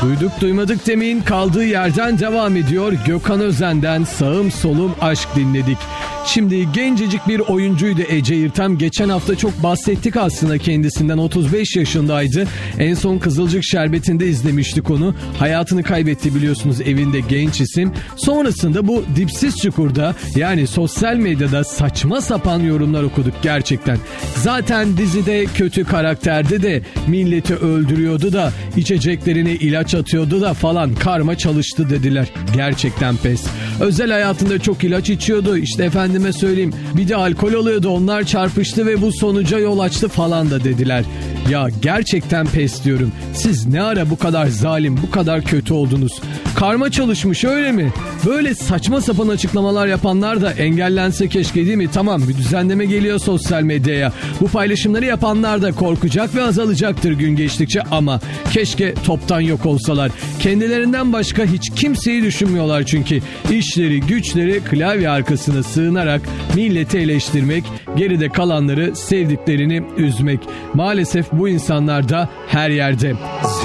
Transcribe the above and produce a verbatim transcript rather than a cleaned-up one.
Duyduk duymadık demeyin, kaldığı yerden devam ediyor. Gökhan Özen'den Sağım Solum Aşk dinledik. Şimdi gencecik bir oyuncuydu Ece Yırtem. Geçen hafta çok bahsettik aslında kendisinden. otuz beş yaşındaydı. En son Kızılcık Şerbeti'nde izlemiştik onu. Hayatını kaybetti biliyorsunuz, evinde, genç isim. Sonrasında bu dipsiz çukurda, yani sosyal medyada saçma sapan yorumlar okuduk gerçekten. Zaten dizide kötü karakterde de milleti öldürüyordu da, içeceklerine ilaç atıyordu da falan, karma çalıştı dediler. Gerçekten pes. Özel hayatında çok ilaç içiyordu. İşte efendime söyleyeyim, bir de alkol alıyordu, onlar çarpıştı ve bu sonuca yol açtı falan da dediler. Ya gerçekten pes diyorum. Siz ne ara bu kadar zalim, bu kadar kötü oldunuz? Karma çalışmış öyle mi? Böyle saçma sapan açıklamalar yapanlar da engellense keşke, değil mi? Tamam, bir düzenleme geliyor sosyal medyaya. Bu paylaşımları yapanlar da korkacak ve azalacaktır gün geçtikçe, ama keşke toptan yok olsalar. Kendilerinden başka hiç kimseyi düşünmüyorlar çünkü. İşleri güçleri klavye arkasına sığınarak milleti eleştirmek, geride kalanları, sevdiklerini üzmek. Maalesef bu insanlar da her yerde.